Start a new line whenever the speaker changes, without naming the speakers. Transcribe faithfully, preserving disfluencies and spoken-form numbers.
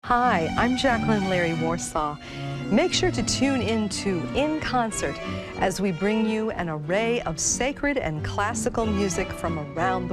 Hi, I'm Jacqueline Larry Warsaw. Make sure to tune in to In Concert as we bring you an array of sacred and classical music from around the world.